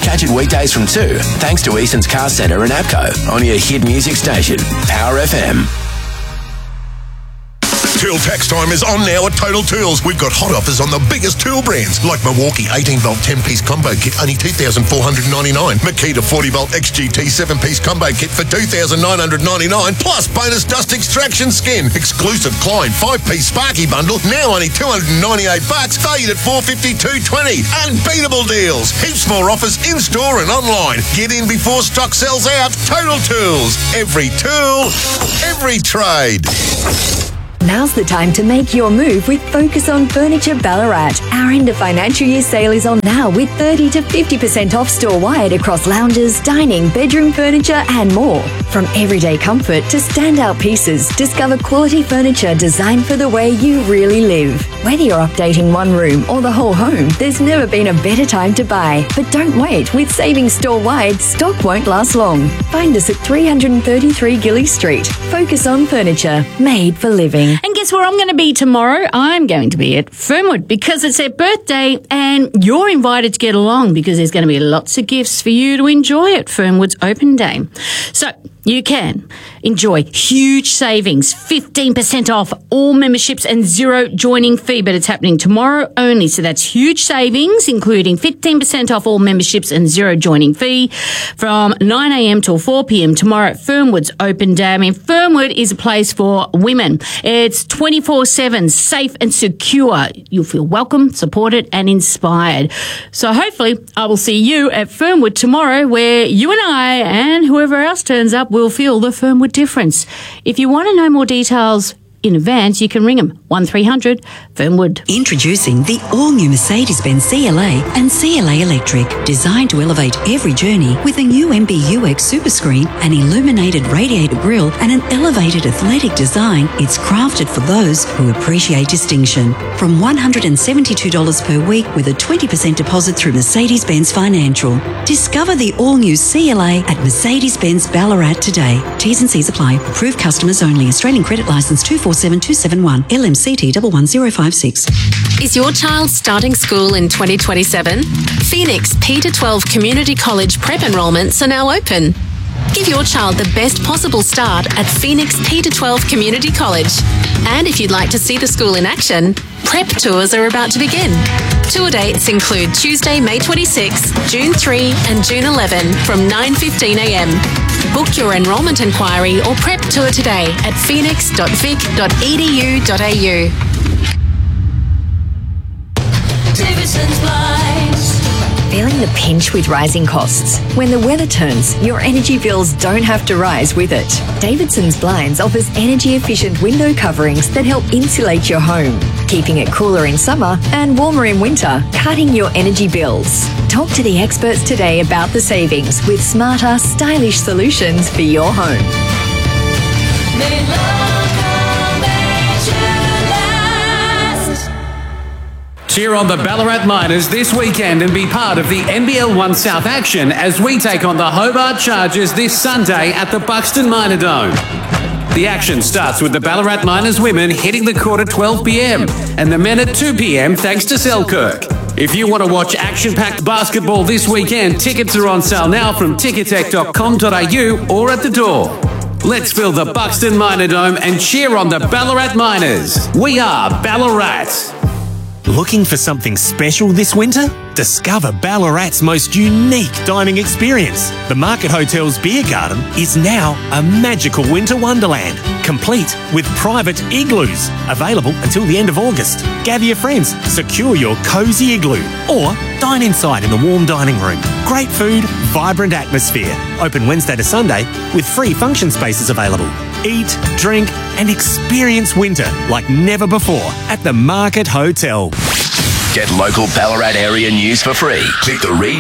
Catch it weekdays from 2, thanks to Easton's Car Centre and APCO on your hit music station, Power FM. Tool tax time is on now at Total Tools. We've got hot offers on the biggest tool brands, like Milwaukee 18-volt 10-piece combo kit, only $2,499. Makita 40-volt XGT 7-piece combo kit for $2,999, plus bonus dust extraction skin. Exclusive Klein 5-piece Sparky bundle, now only $298, valued at $452.20. Unbeatable deals. Heaps more offers in-store and online. Get in before stock sells out. Total Tools. Every tool, every trade. Now's the time to make your move with Focus on Furniture Ballarat. Our end of financial year sale is on now with 30 to 50% off store-wide across lounges, dining, bedroom furniture and more. From everyday comfort to standout pieces, discover quality furniture designed for the way you really live. Whether you're updating one room or the whole home, there's never been a better time to buy. But don't wait, with savings store-wide, stock won't last long. Find us at 333 Gilly Street. Focus on Furniture, made for living. And guess where I'm going to be tomorrow? I'm going to be at Fernwood because it's their birthday and you're invited to get along because there's going to be lots of gifts for you to enjoy at Fernwood's open day. So you can enjoy huge savings, 15% off all memberships and zero joining fee, but it's happening tomorrow only. So that's huge savings, including 15% off all memberships and zero joining fee from 9 a.m. till 4 p.m. tomorrow at Fernwood's open day. I mean, Fernwood is a place for women. It's 24/7, safe and secure. You'll feel welcome, supported and inspired. So hopefully I will see you at Fernwood tomorrow, where you and I and whoever else turns up will feel the Fernwood difference. If you want to know more details in advance, you can ring them 1300 Fernwood. Introducing the all-new Mercedes-Benz CLA and CLA Electric, designed to elevate every journey with a new MBUX Superscreen, an illuminated radiator grille and an elevated athletic design. It's crafted for those who appreciate distinction. From $172 per week with a 20% deposit through Mercedes-Benz Financial. Discover the all-new CLA at Mercedes-Benz Ballarat today. T's and C's apply. Approved customers only. Australian credit licence 247271. LMCT 11056. Is your child starting school in 2027? Phoenix P-12 Community College prep enrolments are now open. Give your child the best possible start at Phoenix P-12 Community College. And if you'd like to see the school in action, prep tours are about to begin. Tour dates include Tuesday, May 26, June 3 and June 11 from 9:15 a.m. Book your enrolment inquiry or prep tour today at phoenix.vic.edu.au. Davidson's Blinds. Feeling the pinch with rising costs? When the weather turns, your energy bills don't have to rise with it. Davidson's Blinds offers energy-efficient window coverings that help insulate your home, keeping it cooler in summer and warmer in winter, cutting your energy bills. Talk to the experts today about the savings with smarter, stylish solutions for your home. May love come at you last. Cheer on the Ballarat Miners this weekend and be part of the NBL 1 South action as we take on the Hobart Chargers this Sunday at the Buxton Minor Dome. The action starts with the Ballarat Miners women hitting the court at 12 p.m. and the men at 2 p.m. thanks to Selkirk. If you want to watch action-packed basketball this weekend, tickets are on sale now from ticketek.com.au or at the door. Let's fill the Buxton Minor Dome and cheer on the Ballarat Miners. We are Ballarat. Looking for something special this winter? Discover Ballarat's most unique dining experience. The Market Hotel's Beer Garden is now a magical winter wonderland, complete with private igloos, available until the end of August. Gather your friends, secure your cosy igloo, or dine inside in the warm dining room. Great food, vibrant atmosphere. Open Wednesday to Sunday with free function spaces available. Eat, drink and experience winter like never before at the Market Hotel. Get local Ballarat area news for free. Click the Read